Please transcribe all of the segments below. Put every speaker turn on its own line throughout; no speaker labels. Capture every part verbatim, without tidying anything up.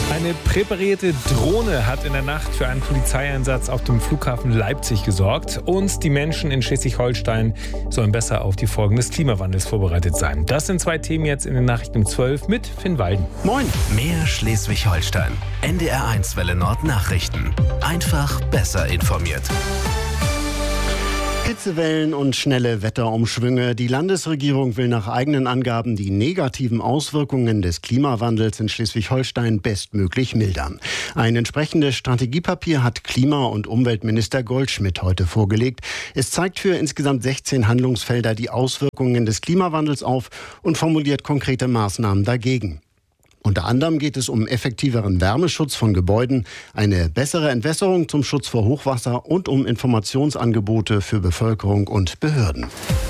Eine präparierte Drohne hat in der Nacht für einen Polizeieinsatz auf dem Flughafen Leipzig gesorgt. Und die Menschen in Schleswig-Holstein sollen besser auf die Folgen des Klimawandels vorbereitet sein. Das sind zwei Themen jetzt in den Nachrichten um zwölf mit Finn Walden.
Moin! Mehr Schleswig-Holstein. N D R eins Welle Nord Nachrichten. Einfach besser informiert.
Hitzewellen und schnelle Wetterumschwünge. Die Landesregierung will nach eigenen Angaben die negativen Auswirkungen des Klimawandels in Schleswig-Holstein bestmöglich mildern. Ein entsprechendes Strategiepapier hat Klima- und Umweltminister Goldschmidt heute vorgelegt. Es zeigt für insgesamt sechzehn Handlungsfelder die Auswirkungen des Klimawandels auf und formuliert konkrete Maßnahmen dagegen. Unter anderem geht es um effektiveren Wärmeschutz von Gebäuden, eine bessere Entwässerung zum Schutz vor Hochwasser und um Informationsangebote für Bevölkerung und Behörden.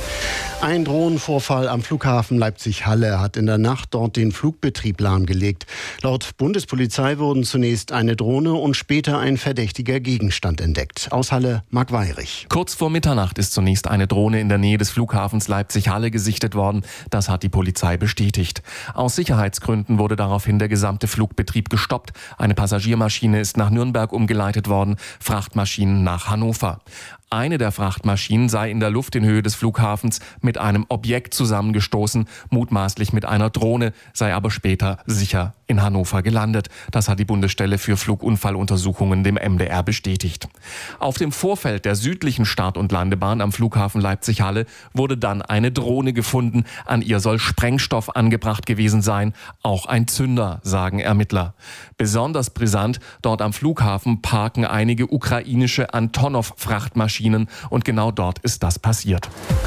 Ein Drohnenvorfall am Flughafen Leipzig-Halle hat in der Nacht dort den Flugbetrieb lahmgelegt. Laut Bundespolizei wurden zunächst eine Drohne und später ein verdächtiger Gegenstand entdeckt. Aus Halle, Marc Weirich.
Kurz vor Mitternacht ist zunächst eine Drohne in der Nähe des Flughafens Leipzig-Halle gesichtet worden. Das hat die Polizei bestätigt. Aus Sicherheitsgründen wurde daraufhin der gesamte Flugbetrieb gestoppt. Eine Passagiermaschine ist nach Nürnberg umgeleitet worden, Frachtmaschinen nach Hannover. Eine der Frachtmaschinen sei in der Luft in Höhe des Flughafens mit einem Objekt zusammengestoßen, mutmaßlich mit einer Drohne, sei aber später sicher in Hannover gelandet. Das hat die Bundesstelle für Flugunfalluntersuchungen dem M D R bestätigt. Auf dem Vorfeld der südlichen Start- und Landebahn am Flughafen Leipzig-Halle wurde dann eine Drohne gefunden. An ihr soll Sprengstoff angebracht gewesen sein, auch ein Zünder, sagen Ermittler. Besonders brisant, dort am Flughafen parken einige ukrainische Antonov-Frachtmaschinen und genau dort ist das passiert.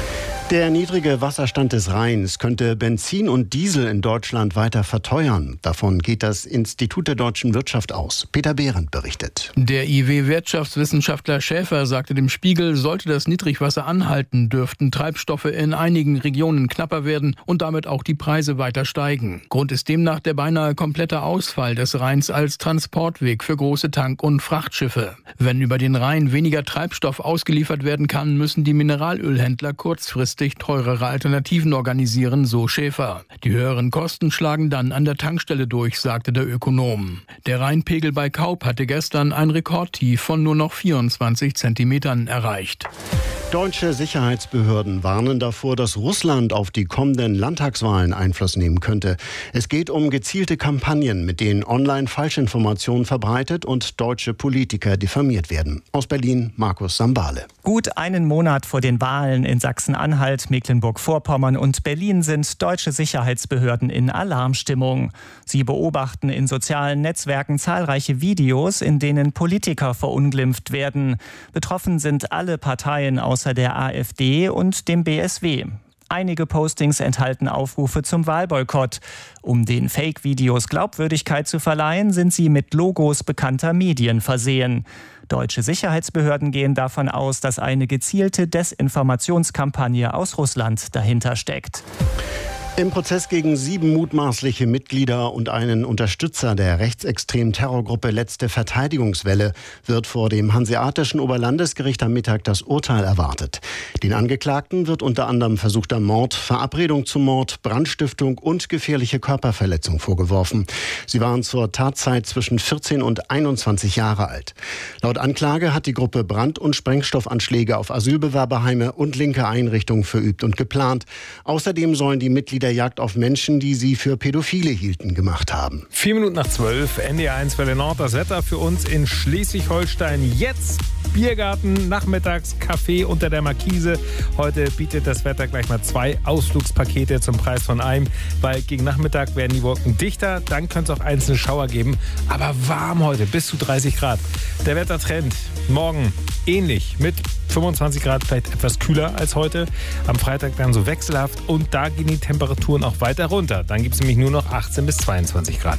Der niedrige Wasserstand des Rheins könnte Benzin und Diesel in Deutschland weiter verteuern. Davon geht das Institut der deutschen Wirtschaft aus. Peter Behrendt berichtet.
Der I W-Wirtschaftswissenschaftler Schäfer sagte dem Spiegel, sollte das Niedrigwasser anhalten, dürften Treibstoffe in einigen Regionen knapper werden und damit auch die Preise weiter steigen. Grund ist demnach der beinahe komplette Ausfall des Rheins als Transportweg für große Tank- und Frachtschiffe. Wenn über den Rhein weniger Treibstoff ausgeliefert werden kann, müssen die Mineralölhändler kurzfristig teurere Alternativen organisieren, so Schäfer. Die höheren Kosten schlagen dann an der Tankstelle durch, sagte der Ökonom. Der Rheinpegel bei Kaup hatte gestern ein Rekordtief von nur noch vierundzwanzig Zentimetern erreicht.
Deutsche Sicherheitsbehörden warnen davor, dass Russland auf die kommenden Landtagswahlen Einfluss nehmen könnte. Es geht um gezielte Kampagnen, mit denen online Falschinformationen verbreitet und deutsche Politiker diffamiert werden. Aus Berlin, Markus Sambale.
Gut einen Monat vor den Wahlen in Sachsen-Anhalt, Mecklenburg-Vorpommern und Berlin sind deutsche Sicherheitsbehörden in Alarmstimmung. Sie beobachten in sozialen Netzwerken zahlreiche Videos, in denen Politiker verunglimpft werden. Betroffen sind alle Parteien außer der AfD und dem B S W. Einige Postings enthalten Aufrufe zum Wahlboykott. Um den Fake-Videos Glaubwürdigkeit zu verleihen, sind sie mit Logos bekannter Medien versehen. Deutsche Sicherheitsbehörden gehen davon aus, dass eine gezielte Desinformationskampagne aus Russland dahinter steckt.
Im Prozess gegen sieben mutmaßliche Mitglieder und einen Unterstützer der rechtsextremen Terrorgruppe Letzte Verteidigungswelle wird vor dem Hanseatischen Oberlandesgericht am Mittag das Urteil erwartet. Den Angeklagten wird unter anderem versuchter Mord, Verabredung zum Mord, Brandstiftung und gefährliche Körperverletzung vorgeworfen. Sie waren zur Tatzeit zwischen vierzehn und einundzwanzig Jahre alt. Laut Anklage hat die Gruppe Brand- und Sprengstoffanschläge auf Asylbewerberheime und linke Einrichtungen verübt und geplant. Außerdem sollen die Mitglieder Jagd auf Menschen, die sie für Pädophile hielten, gemacht haben.
Vier Minuten nach zwölf, N D R eins Welle Nord. Das Wetter für uns in Schleswig-Holstein. Jetzt Biergarten, nachmittags Kaffee unter der Markise. Heute bietet das Wetter gleich mal zwei Ausflugspakete zum Preis von einem, weil gegen Nachmittag werden die Wolken dichter, dann könnte es auch einzelne Schauer geben. Aber warm heute, bis zu dreißig Grad. Der Wettertrend morgen ähnlich mit fünfundzwanzig Grad, vielleicht etwas kühler als heute. Am Freitag dann so wechselhaft und da gehen die Temperaturen auch weiter runter. Dann gibt es nämlich nur noch achtzehn bis zweiundzwanzig Grad.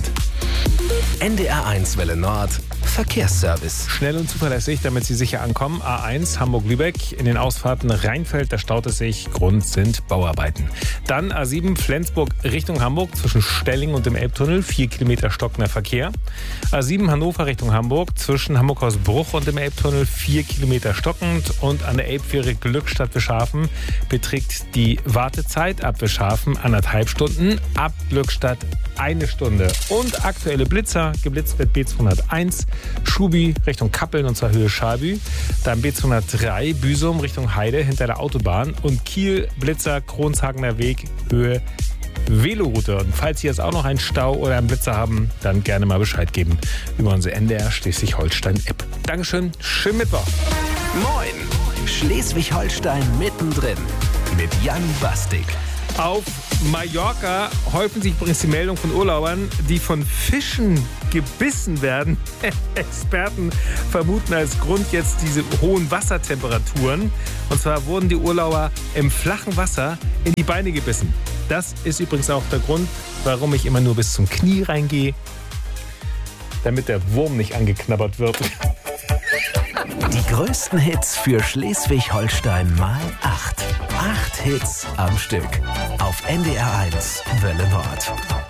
N D R eins Welle Nord Verkehrsservice.
Schnell und zuverlässig, damit Sie sicher ankommen. A eins Hamburg-Lübeck. In den Ausfahrten Rheinfeld, da staut es sich. Grund sind Bauarbeiten. Dann A sieben Flensburg Richtung Hamburg zwischen Stelling und dem Elbtunnel. Vier Kilometer stockender Verkehr. A sieben Hannover Richtung Hamburg zwischen Hamburg-Hausbruch und dem Elbtunnel. Vier Kilometer stockend. Und an der Elbfähre Glückstadt-Wischhafen beträgt die Wartezeit ab Wischhafen anderthalb Stunden. Ab Glückstadt eine Stunde. Und aktuelle Blitz Nizza geblitzt wird B zweihunderteins, Schubi Richtung Kappeln und zwar Höhe Schalbü. Dann B zweihundertdrei Büsum Richtung Heide hinter der Autobahn und Kiel Blitzer Kronshagener Weg Höhe Veloroute. Und falls Sie jetzt auch noch einen Stau oder einen Blitzer haben, dann gerne mal Bescheid geben über unsere N D R Schleswig-Holstein-App. Dankeschön, schönen Mittwoch.
Moin, Schleswig-Holstein mittendrin mit Jan Bastik.
Auf Mallorca häufen sich übrigens die Meldungen von Urlaubern, die von Fischen gebissen werden. Experten vermuten als Grund jetzt diese hohen Wassertemperaturen. Und zwar wurden die Urlauber im flachen Wasser in die Beine gebissen. Das ist übrigens auch der Grund, warum ich immer nur bis zum Knie reingehe, damit der Wurm nicht angeknabbert wird.
Die größten Hits für Schleswig-Holstein mal acht. Acht Hits am Stück. Auf N D R eins Welle Nord.